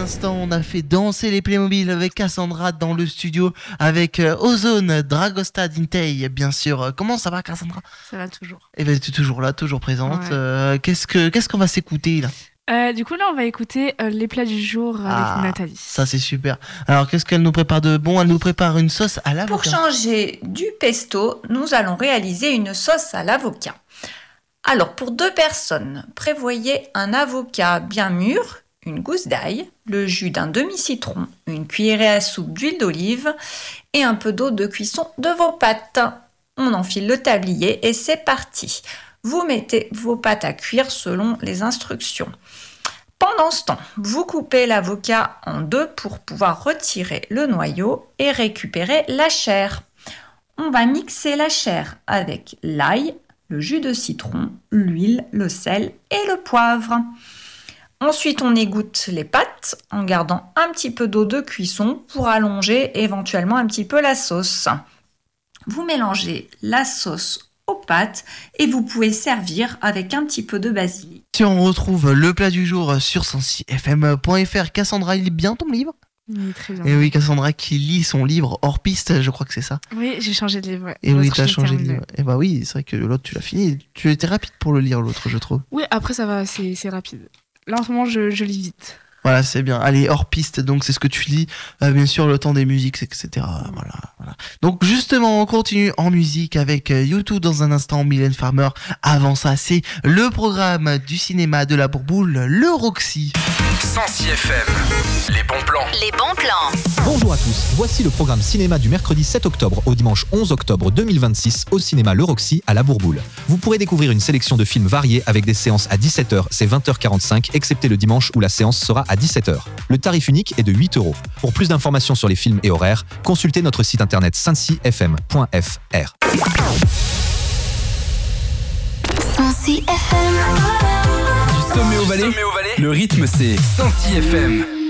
instant, on a fait danser les Playmobil avec Cassandra dans le studio, avec Ozone, Dragostad, Intei, bien sûr. Comment ça va, Cassandra ? Ça va toujours. Eh ben, tu es toujours là, toujours présente. Ouais. Qu'est-ce qu'on va s'écouter là ? Du coup, là, on va écouter les plats du jour avec Nathalie. Ça, c'est super. Alors, qu'est-ce qu'elle nous prépare de bon ? Elle nous prépare une sauce à l'avocat. Pour changer du pesto, nous allons réaliser une sauce à l'avocat. Alors, pour 2 personnes, prévoyez un avocat bien mûr, une gousse d'ail, le jus d'un demi-citron, une cuillerée à soupe d'huile d'olive et un peu d'eau de cuisson de vos pâtes. On enfile le tablier et c'est parti. Vous mettez vos pâtes à cuire selon les instructions. Pendant ce temps, vous coupez l'avocat en 2 pour pouvoir retirer le noyau et récupérer la chair. On va mixer la chair avec l'ail, le jus de citron, l'huile, le sel et le poivre. Ensuite, on égoutte les pâtes en gardant un petit peu d'eau de cuisson pour allonger éventuellement un petit peu la sauce. Vous mélangez la sauce aux pâtes et vous pouvez servir avec un petit peu de basilic. Si on retrouve le plat du jour sur 106fm.fr, Cassandra, il lit bien ton livre ? Oui, très bien. Et oui, Cassandra qui lit son livre hors piste, je crois que c'est ça. Oui, j'ai changé de livre. Ouais. Et oui, t'as changé de livre. Et bah oui, c'est vrai que l'autre, tu l'as fini. Tu étais rapide pour le lire, l'autre, je trouve. Oui, après, ça va, c'est rapide. Là, en ce moment, je lis vite. Voilà, c'est bien. Allez, hors piste, donc c'est ce que tu lis. Bien sûr, le temps des musiques, etc. Voilà. Donc justement, on continue en musique avec YouTube dans un instant, Mylène Farmer. Avant ça, c'est le programme du cinéma de la Bourboule, le Roxy. 106 FM, les bons plans. Les bons plans. Bonjour à tous, voici le programme cinéma du mercredi 7 octobre au dimanche 11 octobre 2026 au cinéma Le Roxy à la Bourboule. Vous pourrez découvrir une sélection de films variés avec des séances à 17h, c'est 20h45, excepté le dimanche où la séance sera à 17h. Le tarif unique est de 8 €. Pour plus d'informations sur les films et horaires, consultez notre site internet 106fm.fr. 106 FM. Du sommet au Valais, le rythme c'est 106 FM.